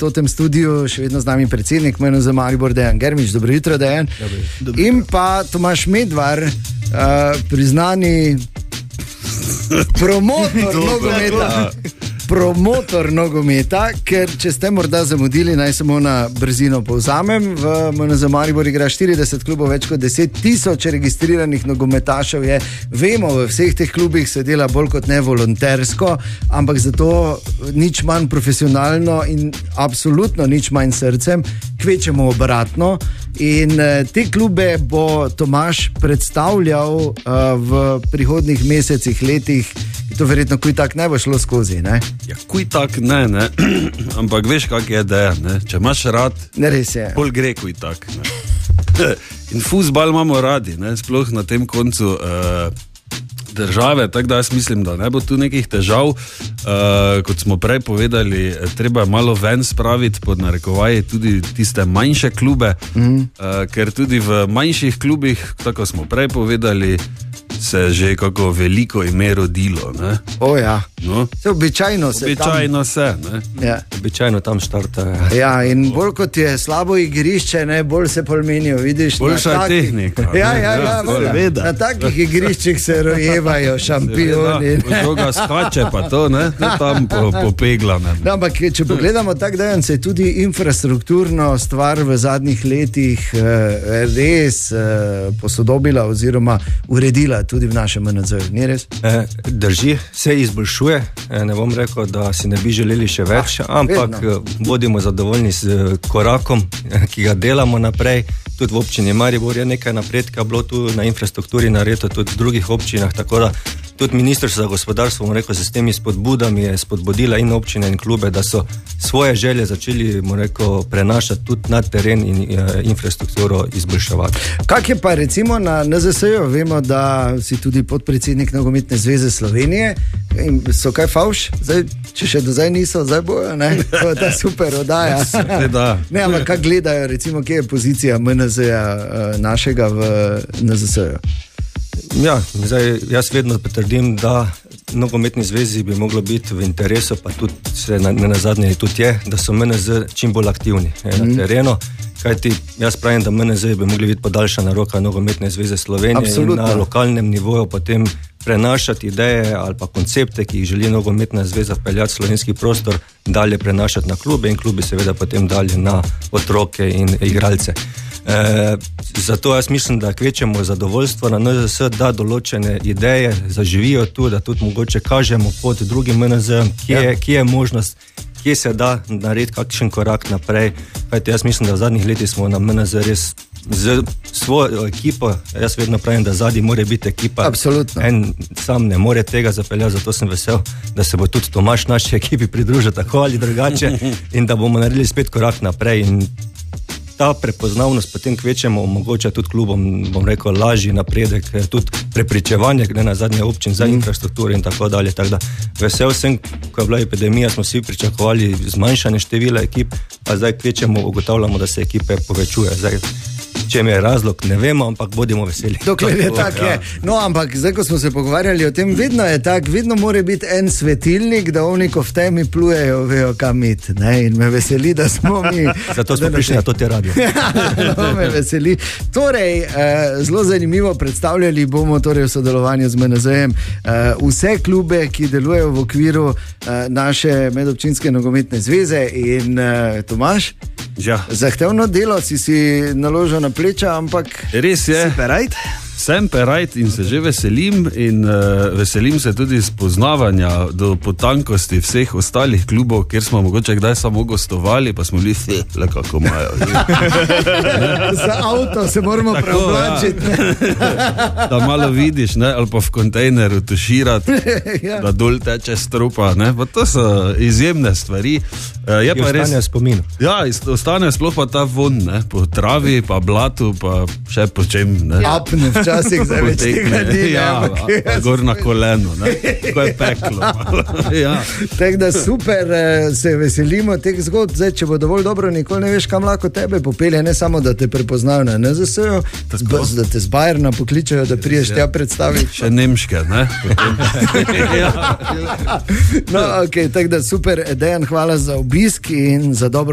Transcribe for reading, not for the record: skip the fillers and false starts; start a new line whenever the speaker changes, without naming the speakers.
v tem studiu še vedno z nami predsednik MNZ Maribor Dejan Germič. Dobro jutro, Dejan. In pa Tomaž Medvar, priznani promotor nogometa, ker če ste morda zamudili, naj samo na brzino povzamem, v MNZ Maribor igra 40 klubov, več kot 10,000 registriranih nogometašev je. Vemo, v vseh teh klubih se dela bolj kot ne volontersko, ampak zato nič manj profesionalno in absolutno nič manj srcem, kvečemo obratno. In te klube bo Tomaž predstavljal v prihodnjih mesecih, letih. To verjetno kuj tak ne bo šlo skozi, ne?
Ja, kuj tak ne, ampak veš, kak je Dejan, ne? Če imaš rad, pol gre kuj tak, ne? In fuzbal imamo radi, ne? Sploh na tem koncu države, tako da jaz mislim, da ne bo tu nekih težav. Kot smo prej povedali, treba malo ven spraviti pod narekovaji tudi tiste manjše klube, ker tudi v manjših klubih, tako smo prej povedali, se že kako veliko ime rodilo, ne?
Ja. No? Običajno
se, ne?
Ja.
Običajno tam štarta.
Ja, in bolj kot je slabo igrišče, ne, bolj se polmenijo, vidiš.
Boljša je tehnika.
Na takih igriščih se rojevajo šampioni.
Koga skače pa to, ne? To tam popegla, ne?
No, ampak če pogledamo tak, da se tudi infrastrukturno stvar v zadnjih letih res posodobila oziroma uredila tudi v našem MNZ-ju, ni res?
Drži, se izboljšuje, ne bom rekel, da si ne bi želeli še več, ampak bodimo zadovoljni z korakom, ki ga delamo naprej. Tudi v občini Maribor je nekaj napredka bilo tu na infrastrukturi naredito, tudi v drugih občinah, tako da tudi Ministrstvo za gospodarstvo, bom rekel, se s temi spodbudami je spodbudila in občine in klube, da so svoje želje začeli, bom rekel, prenašati tudi na teren in infrastrukturo izboljševati.
Kak je pa recimo na NZS-ju? Vemo, da si tudi podpredsednik Nogometne zveze Slovenije. In so kaj favš? Zdaj, če še do zdaj niso, zdaj bojo, ne? To je ta super oddaja. Ne, ampak kak gledajo, recimo, kje je pozicija MNZ-ja našega v NZS-ju?
Ja, zdaj, jaz vedno potrdim, da Nogometni zvezi bi moglo biti v interesu, pa tudi se na zadnje tudi je, da so MNZ čim bolj aktivni na terenu. Kajti jaz pravim, da MNZ bi mogli biti podaljšana roka Nogometne zveze Slovenije. Absolutno. In na lokalnem nivoju potem prenašati ideje ali pa koncepte, ki jih želi Nogometna zveza vpeljati slovenski prostor, dalje prenašati na klube in klubi seveda potem dalje na otroke in igralce. Zato jaz mislim, da kvečemo zadovoljstvo na NZS, da določene ideje zaživijo tu, da tudi mogoče kažemo pod drugim MNZ-om, kje je možnost, kje se da narediti kakšen korak naprej. Kajti jaz mislim, da v zadnjih letih smo na MNZ res z svojo ekipo, jaz vedno pravim, da zadnji mora biti ekipa.
Absolutno.
En sam ne more tega zapeljati, zato sem vesel, da se bo tudi Tomaž naši ekipi pridružil tako ali drugače in da bomo naredili spet korak naprej. In ta prepoznavnost potem kvečemo omogoča tudi klubom, bom rekel, lažji napredek, tudi prepričevanje, gre na zadnje občin za infrastrukturo in tako dalje. Tako da vesel sem, ko je bila epidemija, smo vsi pričakovali zmanjšanje števila ekip, a zdaj kvečemo ugotavljamo, da se ekipe povečuje. Zdaj, čem je razlog, ne vemo, ampak bodimo veseli.
Dokler je tak, je. No, ampak zdaj, ko smo se pogovarjali o tem, vedno je tak, vedno mora biti en svetilnik, da oni, ko v temi plujejo, vejo kam iti, ne? In me veseli, da smo mi...
Zato smo prišli na to te radio.
No, me veseli. Torej, zelo zanimivo predstavljali bomo torej v sodelovanju z MNZ-jem vse klube, ki delujejo v okviru naše medobčinske nogometne zveze in Tomaž, zahtevno delo si naložil na pleča, ampak
res je. Sem perajt in se že veselim in veselim se tudi spoznavanja do potankosti vseh ostalih klubov, kjer smo mogoče kdaj samo gostovali, pa smo bili le kako imajo.
Za avto se moramo preoblačiti.
Da malo vidiš, ne? Ali pa v kontejneru tuširati, da dol teče strupa. Ne? Pa to so izjemne stvari. Je pa res,
ostane spomin.
Ja, ostane sploh pa ta von, ne? Po travi, pa blatu, pa še po čem.
Apne včasih za več tega dne.
Ja, gor na koleno, ne? Ko je peklo. Ja.
Tako da super, se veselimo teh zgodb. Zdaj, če bo dovolj dobro, nikoli ne veš, kam lahko tebe popelje, ne samo, da te prepoznajo na NZS-ju, da te z Bayerna pokličajo, da priješ tja predstaviti.
Še nemške, ne?
No, ok, tako da super, Dejan, hvala za obisk in za dobro